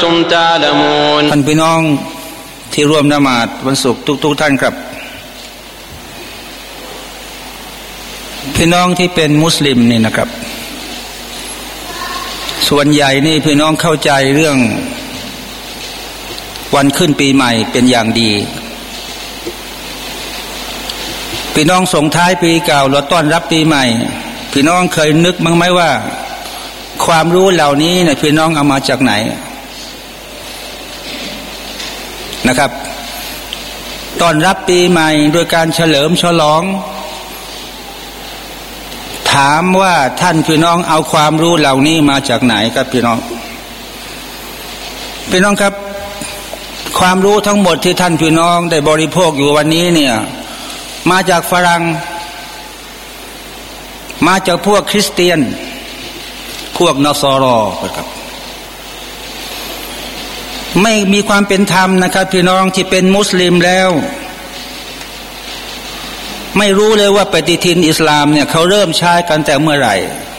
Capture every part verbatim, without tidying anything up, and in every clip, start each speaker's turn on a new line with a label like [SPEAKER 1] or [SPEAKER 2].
[SPEAKER 1] ท่านพี่น้องที่ร่วมละหมาดวันศุกร์ทุกๆท่านครับพี่น้องที่เป็นมุสลิมนี่นะครับส่วนใหญ่นี่พี่น้องเข้าใจเรื่องวันขึ้นปีใหม่เป็นอย่างดีพี่น้องส่งท้ายปีเก่าเราต้อนรับปีใหม่พี่น้องเคยนึกมั้งไหมว่าความรู้เหล่านี้เนี่ยพี่น้องเอามาจากไหนนะครับต้อนรับปีใหม่โดยการเฉลิมฉลองถามว่าท่านพี่น้องเอาความรู้เหล่านี้มาจากไหนครับพี่น้องพี่น้องครับความรู้ทั้งหมดที่ท่านพี่น้องได้บริโภคอยู่วันนี้เนี่ยมาจากฝรั่งมาจากพวกคริสเตียนพวกนอสรอครับไม่มีความเป็นธรรมนะครับพี่น้องที่เป็นมุสลิมแล้วไม่รู้เลยว่าปฏิทินอิสลามเนี่ยเขาเริ่มใช้กันแต่เมื่อไหร่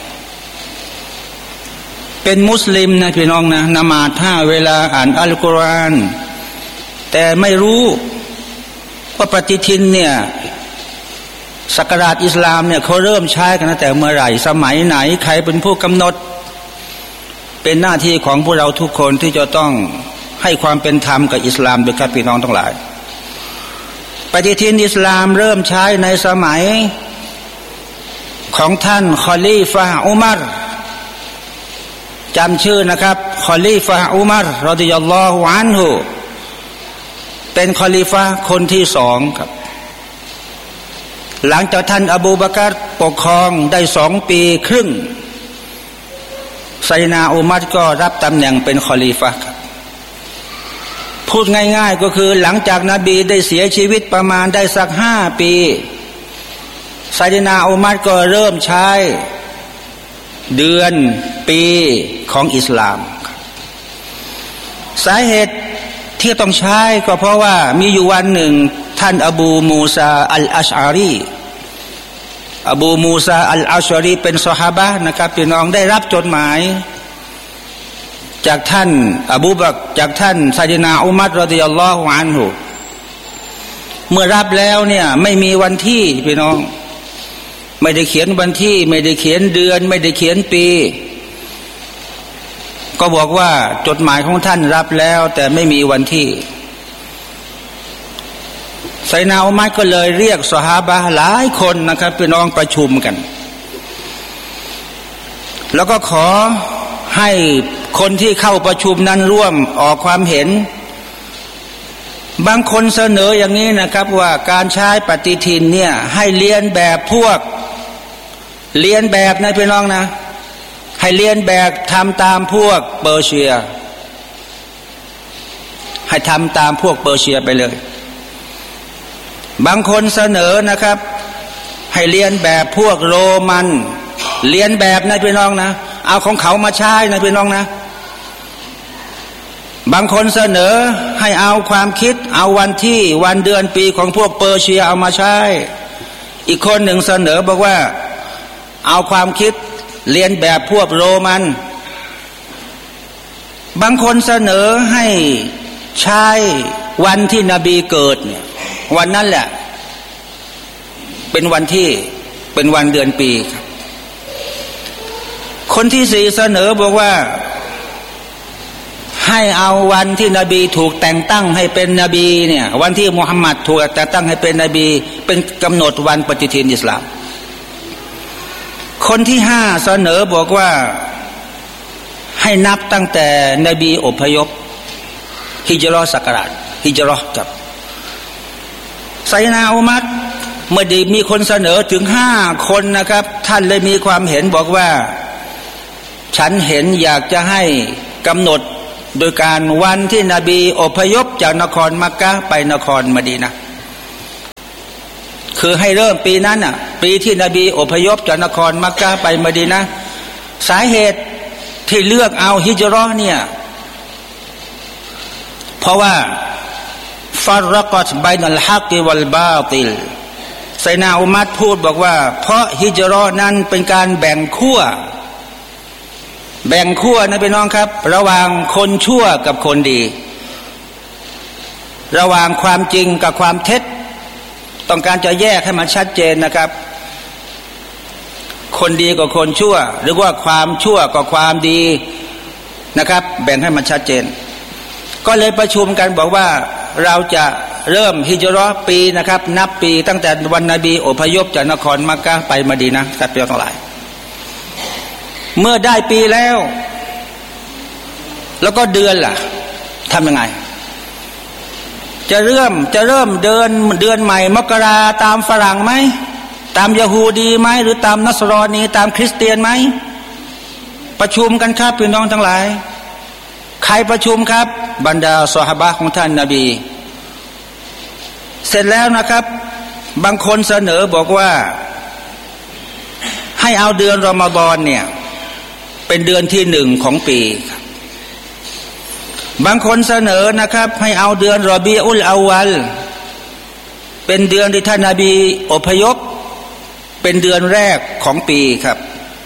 [SPEAKER 1] เป็นมุสลิมนะพี่น้องนะนมาศห้าเวลาอ่านอัลกุรอานแต่ไม่รู้ว่าปฏิทินเนี่ยศักราชอิสลามเนี่ยเขาเริ่มใช้กันตั้งแต่เมื่อไหร่สมัยไหนใครเป็นผู้กำหนดเป็นหน้าที่ของพวกเราทุกคนที่จะต้องให้ความเป็นธรรมกับอิสลามด้วยครับพี่น้องทั้งหลายปฏิทินอิสลามเริ่มใช้ในสมัยของท่านคอลีฟะห์อุมัรจำชื่อนะครับคอลีฟะห์อุมัรรอฎิยัลลอฮุอันฮุเป็นคอลีฟะห์คนที่สองครับหลังจากท่านอบูบักรปกครองได้สองปีครึ่งไซนาอุมัรก็รับตำแหน่งเป็นคอลีฟะห์ครับพูดง่ายๆก็คือหลังจากนบีได้เสียชีวิตประมาณได้สักห้าปีไซนาอุมัรก็เริ่มใช้เดือนปีของอิสลามสาเหตุที่ต้องใช้ก็เพราะว่ามีอยู่วันหนึ่งท่านอบูมูซาอัลอัชอารีอบูมูซาอัลอัชอารีเป็นซอฮาบะห์นะครับพี่น้องได้รับจดหมายจากท่านอบูบักรจากท่านไซดีนาอุมัรรอฎิยัลลอฮุอันฮุเมื่อรับแล้วเนี่ยไม่มีวันที่พี่น้องไม่ได้เขียนวันที่ไม่ได้เขียนเดือนไม่ได้เขียนปีก็บอกว่าจดหมายของท่านรับแล้วแต่ไม่มีวันที่ไซนาอุมัรก็เลยเรียกซอฮาบะห์หลายคนนะครับพี่น้องประชุมกันแล้วก็ขอให้คนที่เข้าประชุมนั้นร่วมออกความเห็นบางคนเสนออย่างนี้นะครับว่าการใช้ปฏิทินเนี่ยให้เลียนแบบพวกเลียนแบบนะพี่น้องนะให้เลียนแบบทำตามพวกเปอร์เซียให้ทำตามพวกเปอร์เซียไปเลยบางคนเสนอนะครับให้เลียนแบบพวกโรมันเลียนแบบนะพี่น้องนะเอาของเขามาใช้นะพี่น้องนะบางคนเสนอให้เอาความคิดเอาวันที่วันเดือนปีของพวกเปอร์เซียเอามาใช้อีกคนหนึ่งเสนอบอกว่าเอาความคิดเรียนแบบพวกโรมันบางคนเสนอให้ใช้วันที่นบีเกิดเนี่ยวันนั้นแหละเป็นวันที่เป็นวันเดือนปีครับคนที่สี่เสนอบอกว่าให้เอาวันที่นบีถูกแต่งตั้งให้เป็นนบีเนี่ยวันที่มุฮัมมัดถูกแต่งตั้งให้เป็นนบีเป็นกำหนดวันปฏิทินอิสลามคนที่ห้าเสนอบอกว่าให้นับตั้งแต่นบีอพยพฮิจเราะห์ศักราชฮิจเราะห์กับไซนาอุมัรเมื่อดีมีคนเสนอถึงห้าคนนะครับท่านเลยมีความเห็นบอกว่าฉันเห็นอยากจะให้กำหนดโดยการวันที่นบีอพยพจากนครมักกะฮ์ไปนครมะดีนะห์คือให้เริ่มปีนั้นน่ะปีที่นบีอพยพจากนครมักกะฮ์ไปมะดีนะห์สาเหตุที่เลือกเอาฮิจเราะห์เนี่ยเพราะว่าฟัรกัตบัยนัลฮักวัลบาติลไซนาอุมัรพูดบอกว่าเพราะฮิจเราะห์นั้นเป็นการแบ่งขั้วแบ่งขั้วนะพี่น้องครับระหว่างคนชั่วกับคนดีระหว่างความจริงกับความเท็จต้องการจะแยกให้มันชัดเจนนะครับคนดีกับคนชั่วหรือว่าความชั่วกับความดีนะครับแบ่งให้มันชัดเจนก็เลยประชุมกันบอกว่าเราจะเริ่มฮิจเราะห์ปีนะครับนับปีตั้งแต่วันนบีอพยพจากนครมักกะฮ์ไปมะดีนะห์สัตว์เปียวทั้งหลายเมื่อได้ปีแล้วแล้วก็เดือนล่ะทำยังไงจะเริ่มจะเริ่มเดินเดือนใหม่มกราตามฝรั่งไหมตามยะฮูดีไหมหรือตามนัสรอนีตามคริสเตียนไหมประชุมกันครับพี่น้องทั้งหลายใครประชุมครับบรรดาซอฮาบะห์ของท่านนบีเสร็จแล้วนะครับบางคนเสนอบอกว่าให้เอาเดือนรอมฎอนเนี่ยเป็นเดือนที่หนึ่งของปีบางคนเสนอนะครับให้เอาเดือนรอบีอุลอาวัลเป็นเดือนที่ท่านนบีอพยพเป็นเดือนแรกของปีครับ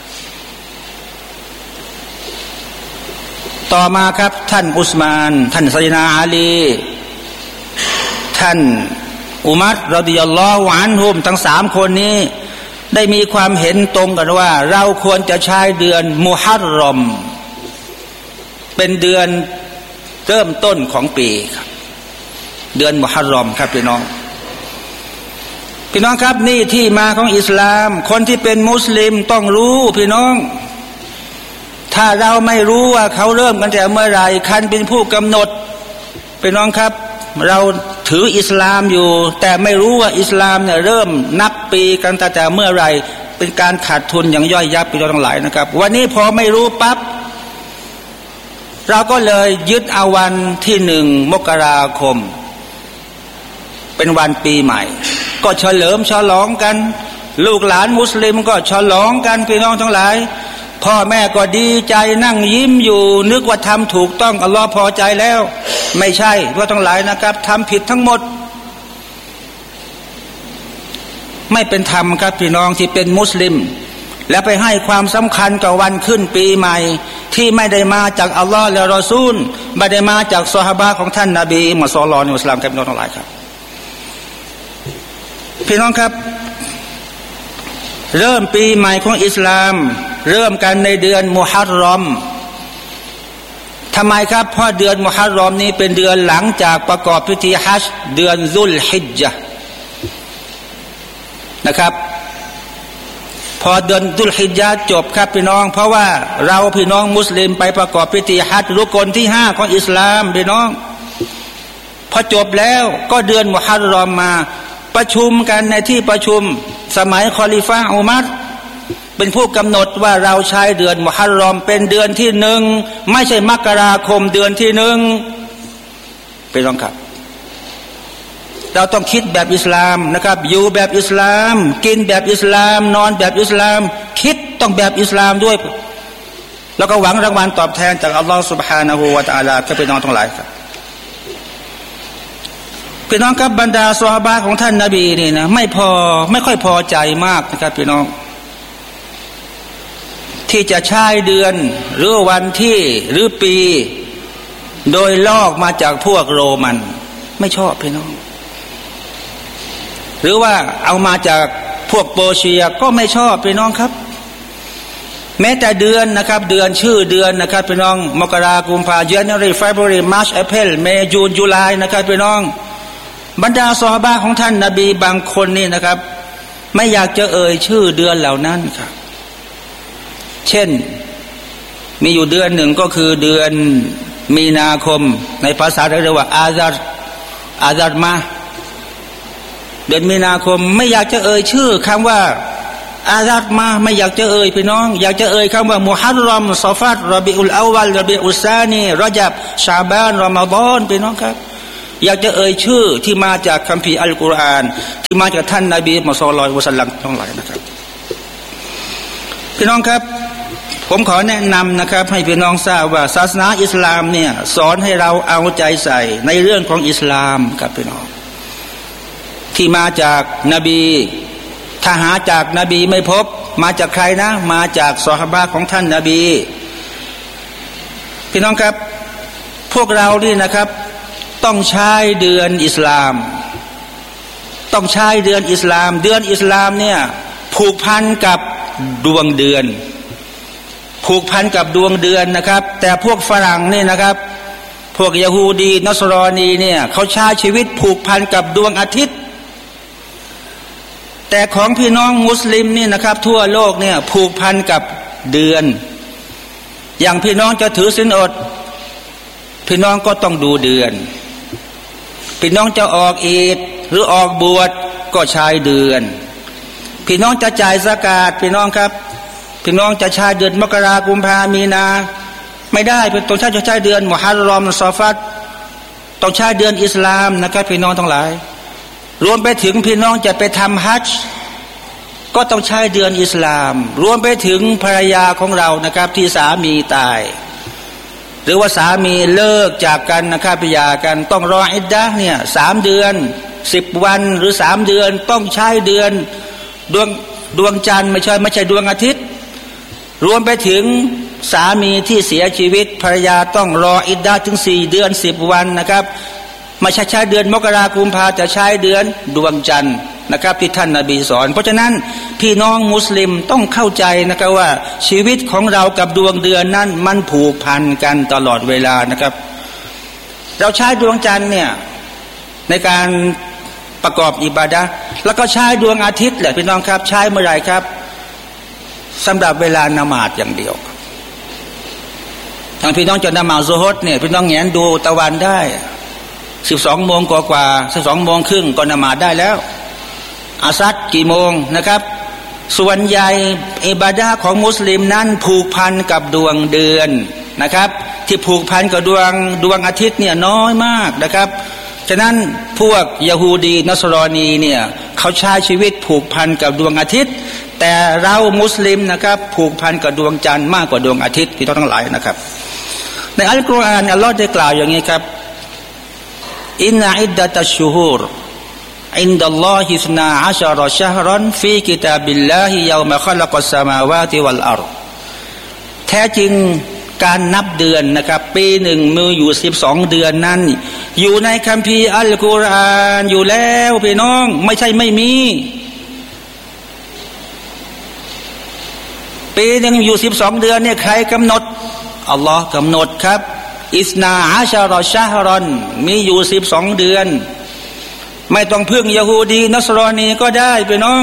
[SPEAKER 1] ต่อมาครับท่านอุสมานท่านซัยนาอาลีท่านอุมัรรอฎิยัลลอฮุอันฮุมทั้งสามคนนี้ได้มีความเห็นตรงกันว่าเราควรจะใช้เดือนมุฮัรรอมเป็นเดือนเริ่มต้นของปีครับเดือนมุฮัรรอมครับพี่น้องพี่น้องครับนี่ที่มาของอิสลามคนที่เป็นมุสลิมต้องรู้พี่น้องถ้าเราไม่รู้ว่าเขาเริ่มกันแต่เมื่อไรใครเป็นผู้กำหนดพี่น้องครับเราถืออิสลามอยู่แต่ไม่รู้ว่าอิสลามเนี่ยเริ่มนับปีกันตั้งแต่เมื่อไรเป็นการขาดทุนอย่างย่อยยับพี่น้องทั้งหลายนะครับวันนี้พอไม่รู้ปั๊บเราก็เลยยึดเอาวันที่หนึ่งมกราคมเป็นวันปีใหม่ก็เฉลิมฉลองกันลูกหลานมุสลิมก็ฉลองกันพี่น้องทั้งหลายพ่อแม่ก็ดีใจนั่งยิ้มอยู่นึกว่าทำถูกต้องอัลลอฮ์พอใจแล้วไม่ใช่ว่าทั้งหลายนะครับทำผิดทั้งหมดไม่เป็นธรรมครับพี่น้องที่เป็นมุสลิมและไปให้ความสำคัญกับวันขึ้นปีใหม่ที่ไม่ได้มาจากอัลลอฮ์และรอซูลไม่ได้มาจากซอฮาบะห์ของท่านนบีมุฮัมมัดศ็อลลัลลอฮุอะลัยฮิวะซัลลัมครับพี่น้องทั้งหลายครับพี่น้องครับเริ่มปีใหม่ของอิสลามเริ่มกันในเดือนมุฮัรรอมทำไมครับเพราะเดือนมุฮัรรอมนี้เป็นเดือนหลังจากประกอบพิธีฮัจญ์เดือนซุลฮิจญะห์นะครับพอเดือนซุลฮิจญะห์จบครับพี่น้องเพราะว่าเราพี่น้องมุสลิมไปประกอบพิธีฮัจญ์รุกนที่ห้าของอิสลามพี่น้องพอจบแล้วก็เดือนมุฮัรรอมมาประชุมกันในที่ประชุมสมัยคอลิฟะห์อุมัรเป็นผู้กำหนดว่าเราใช้เดือนมุฮัรรอมเป็นเดือนที่หนึ่งไม่ใช่มกราคมเดือนที่หนึ่งเป็นรองครับเราต้องคิดแบบอิสลามนะครับอยู่แบบอิสลามกินแบบอิสลามนอนแบบอิสลามคิดต้องแบบอิสลามด้วยแล้วก็หวังรางวัลตอบแทนจากอัลลอฮฺ سبحانه และ تعالى ก็เป็นน้องทั้งหลายครับพี่น้องครับบรรดาซอฮาบะห์ของท่านนบีนี่นะไม่พอไม่ค่อยพอใจมากนะครับพี่น้องที่จะใช้เดือนหรือวันที่หรือปีโดยลอกมาจากพวกโรมันไม่ชอบพี่น้องหรือว่าเอามาจากพวกเปอร์เซียก็ไม่ชอบพี่น้องครับแม้แต่เดือนนะครับเดือนชื่อเดือนนะครับพี่น้องมกราคมกุมภาพันธ์ January February March April May June July นะครับพี่น้องบรรดาซอฮาบะห์ของท่านนบีบางคนนี่นะครับไม่อยากจะเอ่ยชื่อเดือนเหล่านั้นครับเช่นมีอยู่เดือนหนึ่งก็คือเดือนมีนาคมในภาษาเรียกว่าอาซาร์อาซาร์มาเดือนมีนาคมไม่อยากจะเอ่ยชื่อคำว่าอาซาร์มาไม่อยากจะเอ่ยพี่น้องอยากจะเอ่ยคำว่ามุฮัรรอมซอฟัรรอบิอุลอาวัลรอบิอุลซานีรอญับชาบานรอมฎอนพี่น้องครับอยากจะเอ่ยชื่อที่มาจากคัมภีร์อัลกุรอานที่มาจากท่านนบีมุฮัมมัดศ็อลลัลลอฮุอะลัยฮิวะซัลลัมทั้งหลายนะครับพี่น้องครับผมขอแนะนำนะครับให้พี่น้องทราบว่าศาสนาอิสลามเนี่ยสอนให้เราเอาใจใส่ในเรื่องของอิสลามครับพี่น้องที่มาจากนบีถ้าหาจากนบีไม่พบมาจากใครนะมาจากซอฮาบะห์ของท่านนบีพี่น้องครับพวกเรานี่นะครับต้องใช้เดือนอิสลามต้องใช้เดือนอิสลามเดือนอิสลามเนี่ยผูกพันกับดวงเดือนผูกพันกับดวงเดือนนะครับแต่พวกฝรั่งนี่นะครับพวกยะฮูดีนัสรอนีเนี่ยเขาใช้ชีวิตผูกพันกับดวงอาทิตย์แต่ของพี่น้องมุสลิมนี่นะครับทั่วโลกเนี่ยผูกพันกับเดือนอย่างพี่น้องจะถือศีลอดพี่น้องก็ต้องดูเดือนพี่น้องจะออกอีดหรือออกบวชก็ใช้เดือนพี่น้องจะจ่ายซะกาตพี่น้องครับพี่น้องจะใช้เดือนมกราคมกุมภามีนาไม่ได้เป็นต้องใช้จะใช้เดือนมุฮัรรอมซอฟัดต้องใช้เดือนอิสลามนะครับพี่น้องทั้งหลายรวมไปถึงพี่น้องจะไปทำฮัจญ์ก็ต้องใช้เดือนอิสลามรวมไปถึงภรรยาของเรานะครับที่สามีตายหรือว่าสามีเลิกจากกันนะครับพิยากันต้องรออิดดะห์เนี่ยสามเดือนสิบวันหรือสามเดือนต้องใช้เดือนดวงดวงจันทร์ไม่ใช่ไม่ใช่ดวงอาทิตย์รวมไปถึงสามีที่เสียชีวิตภรรยาต้องรออิดดะห์ถึงสี่เดือนสิบวันนะครับไม่ใช่ใช้เดือนมกราคมกุมภาจะใช้เดือนดวงจันทร์นะครับที่ท่านนบีสอนเพราะฉะนั้นพี่น้องมุสลิมต้องเข้าใจนะครับว่าชีวิตของเรากับดวงเดือนนั้นมันผูกพันกันตลอดเวลานะครับเราใช้ดวงจันทร์เนี่ยในการประกอบอิบาดะห์แล้วก็ใช้ดวงอาทิตย์แหละพี่น้องครับใช้เมื่อไหร่ครับสำหรับเวลานมาดอย่างเดียวทางพี่น้องจะนมาซุฮรเนี่ยพี่น้องแงนดูตะวันได้สิบสองโมงกว่าๆสิบสองโมงครึ่งก็นมาดได้แล้วอาซัดกี่โมงนะครับส่วนใหญ่อิบาดะห์ของมุสลิมนั้นผูกพันกับดวงเดือนนะครับที่ผูกพันกับดวงดวงอาทิตย์เนี่ยน้อยมากนะครับฉะนั้นพวกยะฮูดีนัสรอนีเนี่ยเขาใช้ชีวิตผูกพันกับดวงอาทิตย์แต่เรามุสลิมนะครับผูกพันกับดวงจันทร์มากกว่าดวงอาทิตย์ที่ทั้งหลายนะครับในอัลกุรอานอัลลอฮ์ได้กล่าวอย่างนี้ครับอินนะอิดดะตัชชูฮูรอินดัลลอฮิสนาอัชรอชะฮรันฟีกิตาบิลลาฮิยาวมะคอลักัสสมาวาติวัลอัรฎ์แท้จริงการนับเดือนนะครับปีหนึ่งมีอยู่สิบสองเดือนนั้นอยู่ในคัมภีร์อัลกุรอานอยู่แล้วพี่น้องไม่ใช่ไม่มีปีหนึ่งอยู่สิบสองเดือนเนี่ยใครกำหนดอัลลอฮ์กำหนดครับอิสนาอัชรอชะฮรันมีอยู่สิบสองเดือนไม่ต้องพึ่งยะฮูดีนัสรอนีก็ได้พี่น้อง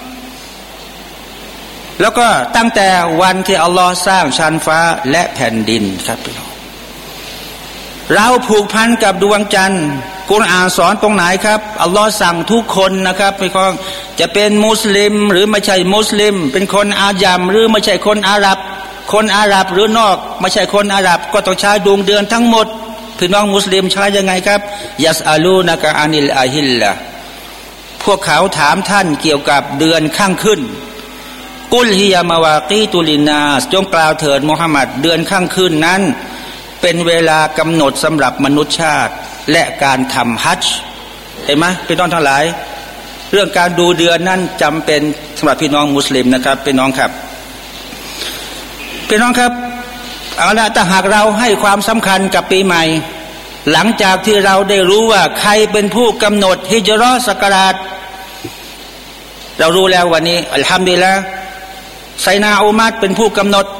[SPEAKER 1] แล้วก็ตั้งแต่วันที่อัลลอฮ์สร้างชั้นฟ้าและแผ่นดินครับพี่น้องเราผูกพันกับดวงจันทร์กุรอานสอนตรงไหนครับอัลลอฮ์สั่งทุกคนนะครับพี่น้องจะเป็นมุสลิมหรือไม่ใช่มุสลิมเป็นคนอาหรับหรือไม่ใช่คนอาหรับคนอาหรับหรือนอกไม่ใช่คนอาหรับก็ต้องใช้ดวงเดือนทั้งหมดพี่น้องมุสลิมใช้ยังไงครับยัสอาลูนะกะอานิลอาฮิลละพวกเขาถามท่านเกี่ยวกับเดือนข้างขึ้นกุลฮิยามาวากีตุลินาสจงกล่าวเถิดมุฮัมมัดเดือนข้างขึ้นนั้นเป็นเวลากำหนดสำหรับมนุษยชาติและการทำฮัจญ์เห็นไหมพี่น้องทั้งหลายเรื่องการดูเดือนนั้นจำเป็นสำหรับพี่น้องมุสลิมนะครับพี่น้องครับพี่น้องครับเอาละถ้าหากเราให้ความสำคัญกับปีใหม่หลังจากที่เราได้รู้ว่าใครเป็นผู้กำหนดฮิจเราะห์ศักราชเรารู้แล้ววันนี้อัลฮัมดุลิลละห์ไซนาอุมัดเป็นผู้กำหนด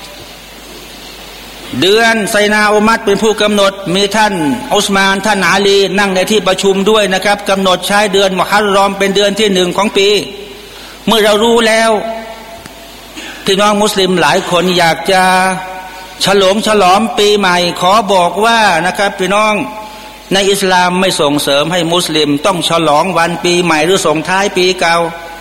[SPEAKER 1] เดือนไซนาอุมัดเป็นผู้กำหนดมีท่านอุสมานท่านอาลีนั่งในที่ประชุมด้วยนะครับกำหนดใช้เดือนมุฮัรรอมเป็นเดือนที่หนึ่งของปีเมื่อเรารู้แล้วพี่น้องมุสลิมหลายคนอยากจะฉลองฉลองปีใหม่ขอบอกว่านะครับพี่น้องในอิสลามไม่ส่งเสริมให้มุสลิมต้องฉลองวันปีใหม่หรือส่งท้ายปีเก่า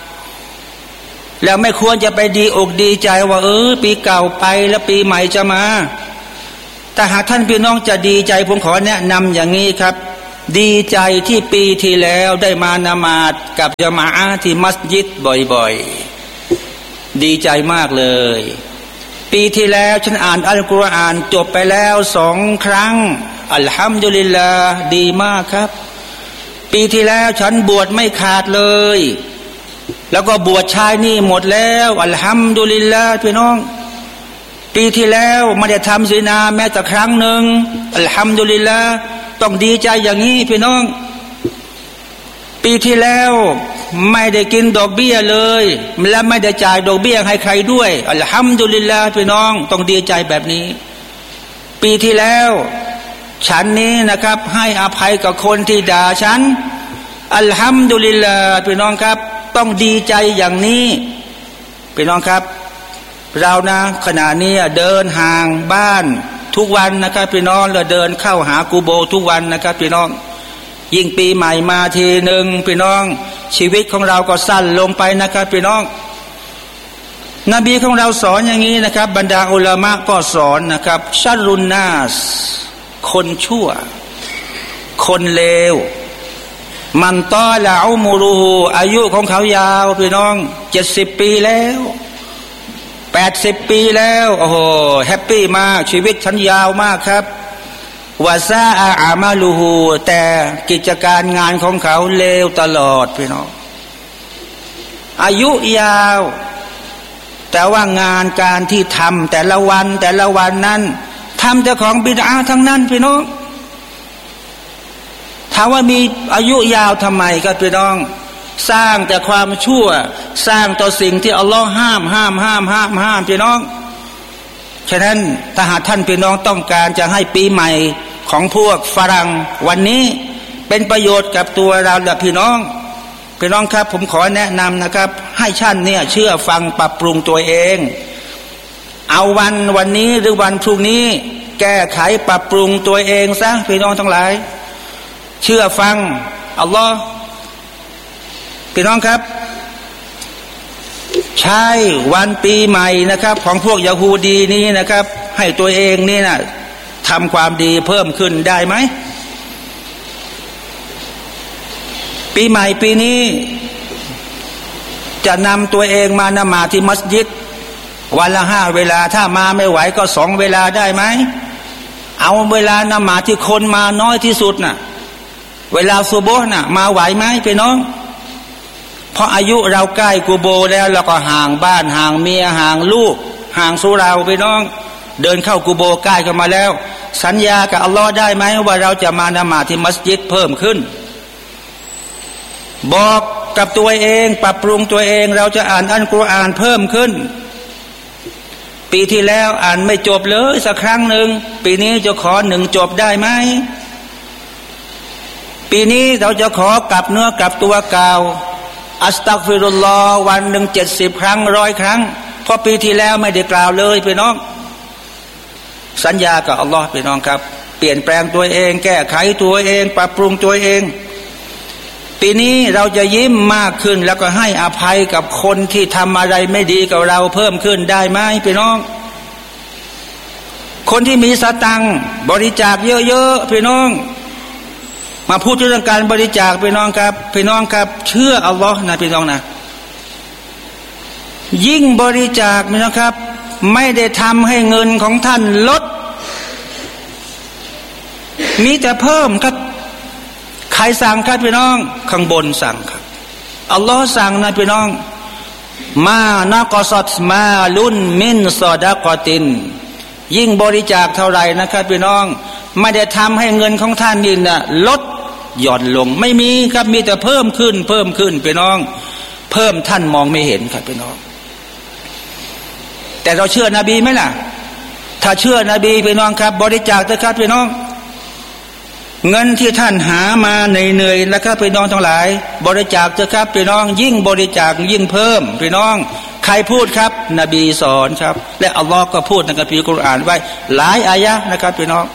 [SPEAKER 1] แล้วไม่ควรจะไปดีอกดีใจว่าเออปีเก่าไปแล้วปีใหม่จะมาแต่หากท่านพี่น้องจะดีใจผมขอแนะนำอย่างนี้ครับดีใจที่ปีที่แล้วได้มานามาดกับญะมาอะห์ที่มัสยิดบ่อยๆดีใจมากเลยปีที่แล้วฉันอ่านอัลกุรอานจบไปแล้วสองครั้งอัลฮัมดุลิลลาห์ดีมากครับปีที่แล้วฉันบวชไม่ขาดเลยแล้วก็บวชชายนี่หมดแล้วอัลฮัมดุลิลลาห์พี่น้องปีที่แล้วไม่ได้ทำซินาแม้แต่ครั้งหนึ่งอัลฮัมดุลิลละห์ต้องดีใจอย่างนี้พี่น้องปีที่แล้วไม่ได้กินดอกเบี้ยเลยและไม่ได้จ่ายดอกเบี้ยให้ใครด้วยอัลฮัมดุลิลละห์พี่น้องต้องดีใจแบบนี้ปีที่แล้วฉันนี้นะครับให้อภัยกับคนที่ด่าฉันอัลฮัมดุลิลละห์พี่น้องครับต้องดีใจอย่างนี้พี่น้องครับเรานะขณะนี้เดินห่างบ้านทุกวันนะครับพี่น้องเราเดินเข้าหากูโบทุกวันนะครับพี่น้องยิ่งปีใหม่มาทีหนึ่งพี่น้องชีวิตของเราก็สั้นลงไปนะครับพี่น้องนบีของเราสอนอย่างนี้นะครับบรรดาอุลามะก็สอนนะครับชัรรุนนาสคนชั่วคนเลวมันตอละอุมูรูอายุของเขายาวพี่น้องเจ็ดสิบปีแล้วแปดสิบปีแล้วโอ้โหแฮปปี้มากชีวิตฉันยาวมากครับวาซาอามาลูฮูแต่กิจการงานของเขาเลวตลอดพี่น้องอายุยาวแต่ว่างานการที่ทำแต่ละวันแต่ละวันนั้นทำแต่ของบิดาทั้งนั้นพี่น้องถามว่ามีอายุยาวทำไมก็พี่น้องสร้างแต่ความชั่วสร้างต่อสิ่งที่อัลลอฮ์ห้ามห้ามห้ามห้ามห้ามพี่น้องฉะนั้นถ้าหากท่านพี่น้องต้องการจะให้ปีใหม่ของพวกฝรั่งวันนี้เป็นประโยชน์กับตัวเราและพี่น้องพี่น้องครับผมขอแนะนำนะครับให้ท่านเนี่ยเชื่อฟังปรับปรุงตัวเองเอาวันวันนี้หรือวันพรุ่งนี้แก้ไขปรับปรุงตัวเองซะพี่น้องทั้งหลายเชื่อฟังอัลลอฮ์พี่น้องครับใช่วันปีใหม่นะครับของพวกยะฮูดีนี้นะครับให้ตัวเองนี่นะทำความดีเพิ่มขึ้นได้ไหมปีใหม่ปีนี้จะนำตัวเองมาละหมาดที่มัสยิดวันละห้าเวลาถ้ามาไม่ไหวก็สองเวลาได้ไหมเอาเวลาละหมาดที่คนมาน้อยที่สุดน่ะเวลาซุบฮ์น่ะมาไหวไหมพี่น้องเพราะอายุเราใกล้กูโบแล้วเราก็ห่างบ้านห่างเมียห่างลูกห่างสุราพี่น้องเดินเข้ากูโบใกล้กันมาแล้วสัญญากับอัลลอฮ์ได้ไหมว่าเราจะมาละหมาดที่มัสยิดเพิ่มขึ้นบอกกับตัวเองปรับปรุงตัวเองเราจะอ่านอัลกุรอานเพิ่มขึ้นปีที่แล้วอ่านไม่จบเลยสักครั้งหนึ่งปีนี้จะขอหนึ่งจบได้ไหมปีนี้เราจะขอกลับเนื้อกลับตัวเก่าอัสตัฆฟิรุลลอฮ์วันหนึ่งเจ็ดสิบครั้งร้อยครั้งเพราะปีที่แล้วไม่ได้กล่าวเลยพี่น้องสัญญากับอัลลอฮ์พี่น้องครับเปลี่ยนแปลงตัวเองแก้ไขตัวเองปรับปรุงตัวเองปีนี้เราจะยิ้มมากขึ้นแล้วก็ให้อภัยกับคนที่ทำอะไรไม่ดีกับเราเพิ่มขึ้นได้ไหมพี่น้องคนที่มีสตังค์บริจาคเยอะๆพี่น้องมาพูดเรื่องการบริจาคพี่น้องครับพี่น้องครับเชื่ออัลลอฮ์นะพี่น้องนะยิ่งบริจาคพี่น้องครับไม่ได้ทำให้เงินของท่านลดมีแต่เพิ่มครับใครสั่งครับพี่น้องข้างบนสั่งครับอัลลอฮ์สั่งนะพี่น้องมานะกอซัตมาลุนมินซอดะกอตินยิ่งบริจาคเท่าไหร่นะครับพี่น้องไม่ได้ทำให้เงินของท่านนี่นะลดหย่อนลงไม่มีครับมีแต่เพิ่มขึ้นเพิ่มขึ้นพี่น้องเพิ่มท่านมองไม่เห็นครับพี่น้องแต่เราเชื่อนบีไหมล่ะถ้าเชื่อนบีพี่น้องครับบริจาคเถอะครับพี่น้องเงินที่ท่านหามาเหนื่อยๆนะครับพี่น้องทั้งหลายบริจาคเถอะครับพี่น้องยิ่งบริจาคยิ่งเพิ่มพี่น้องใครพูดครับนบีสอนครับและอัลลอฮ์ก็พูดในคัมภีร์กุรอานไว้หลายอายะห์นะครับพี่น้อง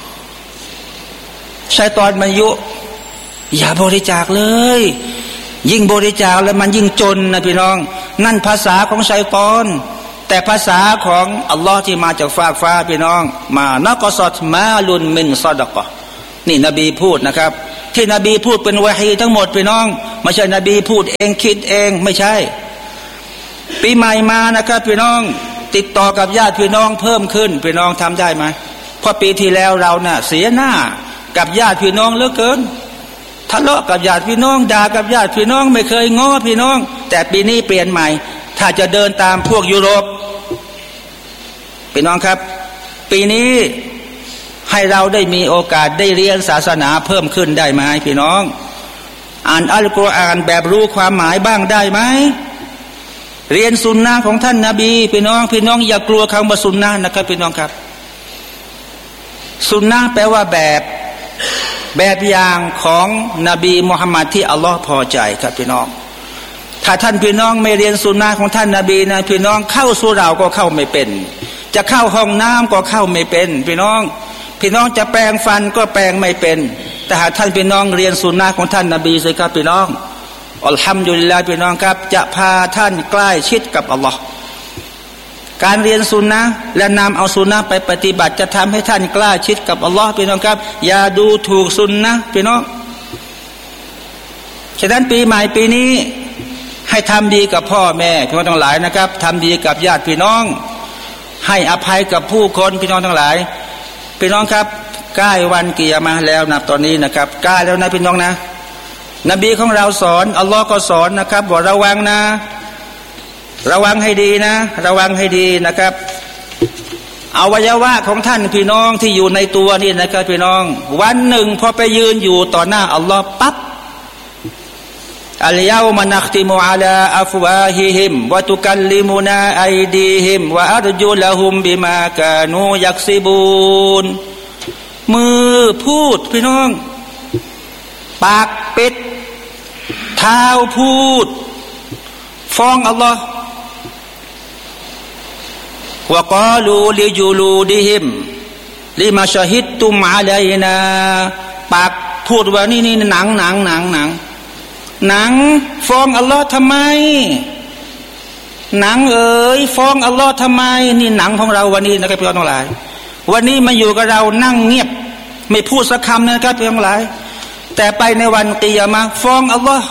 [SPEAKER 1] ชัยฏอนมันยุอย่าบริจาคเลยยิ่งบริจาคแล้วมันยิ่งจนนะพี่น้องนั่นภาษาของชัยฏอนแต่ภาษาของอัลลอฮ์ที่มาจากฟากฟ้าพี่น้องมานะกอซัตมาลุนมินซอดะกะนี่นบีพูดนะครับที่นบีพูดเป็นวะฮีทั้งหมดพี่น้องไม่ใช่นบีพูดเองคิดเองไม่ใช่ปีใหม่มานะครับพี่น้องติดต่อกับญาติพี่น้องเพิ่มขึ้นพี่น้องทำได้ไหมเพราะปีที่แล้วเราน่ะเสียหน้ากับญาติพี่น้องเหลือเกินทะเลาะกับญาติพี่น้องด่ากับญาติพี่น้องไม่เคยง้อพี่น้องแต่ปีนี้เปลี่ยนใหม่ถ้าจะเดินตามพวกยุโรปปพี่น้องครับปีนี้ให้เราได้มีโอกาสได้เรียนศาสนาเพิ่มขึ้นได้ไหมพี่น้องอ่านอัลกุรอานแบบรู้ความหมายบ้างได้ไหมเรียนสุนนะของท่านนบีพี่น้องพี่น้องอย่ากลัวคำว่าสุนนะนะครับพี่น้องครับสุนนะแปลว่าแบบแบบอย่างของนบีมุฮัมมัดที่อัลลอฮ์พอใจครับพี่น้องถ้าท่านพี่น้องไม่เรียนสุนนะของท่านนบีนะพี่น้องเข้าสู่เราก็เข้าไม่เป็นจะเข้าห้องน้ำก็เข้าไม่เป็นพี่น้องพี่น้องจะแปรงฟันก็แปรงไม่เป็นแต่หากท่านพี่น้องเรียนสุนนะของท่านนบีสิครับพี่น้องอัลฮัมดุลิลลาห์พี่น้องครับจะพาท่านใกล้ชิดกับอัลลอฮ์การเรียนสุนนะและนำเอาสุนนะไปปฏิบัติจะทำให้ท่านใกล้ชิดกับอัลลอฮ์พี่น้องครับอย่าดูถูกสุนนะพี่น้องฉะนั้นปีใหม่ปีนี้ให้ทำดีกับพ่อแม่พี่น้องทั้งหลายนะครับทำดีกับญาติพี่น้องให้อภัยกับผู้คนพี่น้องทั้งหลายพี่น้องครับใกล้วันกิยามะห์แล้วนะตอนนี้นะครับใกล้แล้วนะพี่น้องนะนบีของเราสอนอัลลอฮ์ก็สอนนะครับบอกระวังนะระวังให้ดีนะระวังให้ดีนะครับอวัยวะของท่านพี่น้องที่อยู่ในตัวนี่นะครับพี่น้องวันหนึ่งพอไปยืนอยู่ต่อหน้าอัลลอฮ์ปั๊บอัลยาอุมะนัคติมุอะลาอัฟวาฮิฮิมวะตุกัลลิมุนาอัยดีฮิมวะอัรจุลฮุมบิมากานูยักซิบูนมือพูดพี่น้องปากปิดเท้าพูดฟ้องอัลลอฮ์วะกาลูลิจูลูดิฮิมลิมาชะฮิดตุมอะลัยนาปากพูดว่านี่นี่หนังหนังหนังหนังหนังฟ้องอัลลอฮ์ทำไมหนังเอ๋ยฟ้องอัลลอฮ์ทำไมนี่หนังของเราวันนี้นะครับพี่น้องทั้งหลายวันนี้มาอยู่กับเรานั่งเงียบไม่พูดสักคำนะครับพี่น้องทั้งหลายแต่ไปในวันกิยามะห์ฟ้องอัลลอฮ์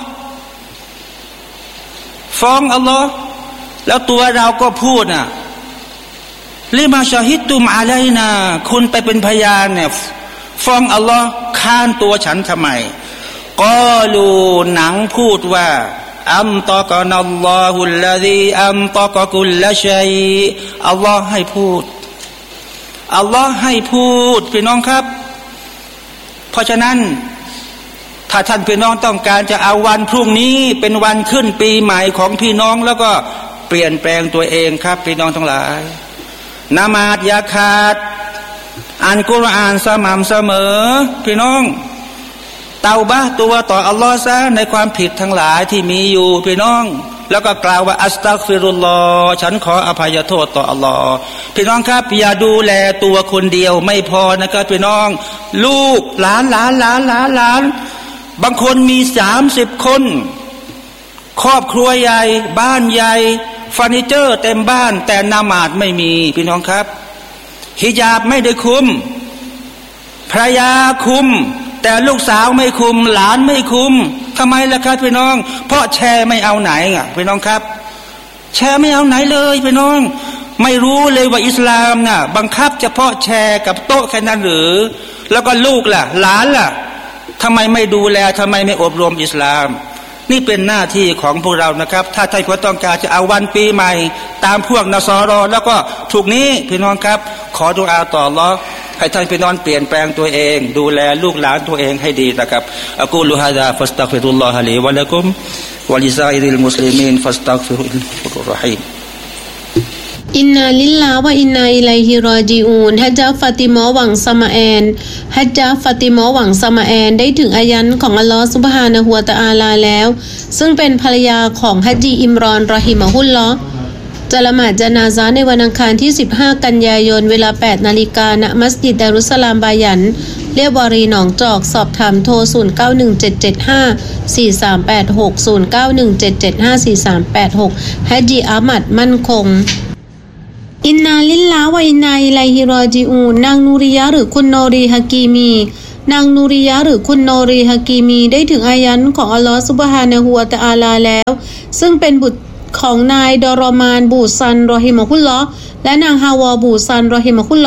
[SPEAKER 1] ฟ้องอัลลอฮ์แล้วตัวเราก็พูดน่ะลิมาชาฮิดตุมอะลัยนาคุณไปเป็นพยานเนี่ยฟ้องอัลลอฮ์ค้านตัวฉันทำไมกอลูหนังพูดว่าอัมตะกะนัลลอฮุลลซีอัมตะกะกุลละชัยอัลลอฮ์ให้พูดอัลลอฮ์ให้พูดพี่น้องครับเพราะฉะนั้นถ้าท่านพี่น้องต้องการจะเอาวันพรุ่งนี้เป็นวันขึ้นปีใหม่ของพี่น้องแล้วก็เปลี่ยนแปลงตัวเองครับพี่น้องทั้งหลายนามาดอย่าขาดอ่านกุรอานสม่ำเสมอพี่น้องเตาบะตัวต่ออัลลอฮ์ซะในความผิดทั้งหลายที่มีอยู่พี่น้องแล้วก็กล่าวว่าอัสตัฆฟิรุลลอฮ์ฉันขออภัยโทษต่ออัลลอฮ์พี่น้องครับอย่าดูแลตัวคนเดียวไม่พอนะครับพี่น้องลูกหลานหลานหลานหลานหลานบางคนมีสามสิบคนครอบครัวใหญ่บ้านใหญ่เฟอร์นิเจอร์เต็มบ้านแต่นามาดไม่มีพี่น้องครับฮิญาบไม่ได้คุมภรรยาคุมแต่ลูกสาวไม่คุมหลานไม่คุมทำไมล่ะครับพี่น้องเพราะแชร์ไม่เอาไหนอ่ะพี่น้องครับแชร์ไม่เอาไหนเลยพี่น้องไม่รู้เลยว่าอิสลามน่ะบังคับเฉพาะแชร์กับโต๊ะแค่นั้นหรือแล้วก็ลูกล่ะหลานล่ะทำไมไม่ดูแลทำไมไม่อบรมอิสลามนี่เป็นหน้าที่ของพวกเรานะครับถ้าท่านผู้ต้องการจะเอาวันปีใหม่ตามพวกนสรอแล้วก็ถูกนี้พี่น้องครับขอดุอาต่ออัลเลาะห์ให้ท่านพี่น้องเปลี่ยนแปลงตัวเองดูแลลูกหลานตัวเองให้ดีนะครับอะกูลุฮะซาฟัสตัฆฟิรุลลอฮะลีวะละกุมวะลิซาอิริลมุสลิมีนฟัสตัฆฟิรุลรอฮีม
[SPEAKER 2] อินนาลิลลาห์วะอินนาอิลัยฮิรอญิอูนฮัจญะฟาติมาหวังสมาแอนฮัจญะฟาติมาหวังสมาแอนได้ถึงอายันของอัลลอฮฺซุบฮานะฮูวะตะอาลาแล้วซึ่งเป็นภรรยาของฮัจญีอิมรอนรอฮิมะฮุลลอฮ์จะละหมาดญะนาซาในวันอังคารที่สิบห้ากันยายนเวลา แปดนาฬิกา ณ มัสยิดดารุสสลามบายันเรียบวารีหนองจอกสอบถามโทรศูนย์ เก้า หนึ่ง เจ็ด เจ็ด ห้า สี่ สาม แปด หก ศูนย์ เก้า หนึ่ง เจ็ด เจ็ด ห้า สี่ สาม แปด หกฮัจญีอามัดมั่นคงอินนาลิลลาห์วะอินนาอิลัยฮิรอญิอูนนางนูริยะหรือคุณโนรีฮะกีมีนางนูริยะหรือคุณโนรีฮะกีมีได้ถึงอายันของอัลลอฮฺซุบฮานะฮูวะตะอาลาแล้วซึ่งเป็นบุตรของนายดอรอมานบูซันรอฮิมะฮุลลอฮ์และนางฮาวาบูซันรอฮิมะฮุลลอฮ์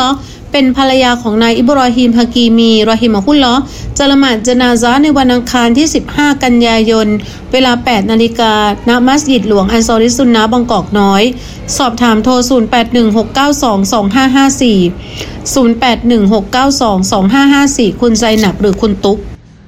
[SPEAKER 2] เป็นภรรยาของนายอิบรอฮีมฮะกีมีรอฮิมะฮุลลอฮ์จะละหมาดญะนาซะห์ในวันอังคารที่สิบห้ากันยายนเวลา แปดนาฬิกา ณ มัสยิดหลวงอันซอริซุนนะห์บางกอกน้อยสอบถามโทรศูนย์ แปด หนึ่ง หก เก้า สอง สอง ห้า ห้า สี่ ศูนย์ แปด หนึ่ง หก เก้า สอง สอง ห้า ห้า สี่คุณไซนับหรือคุณตุ๊ก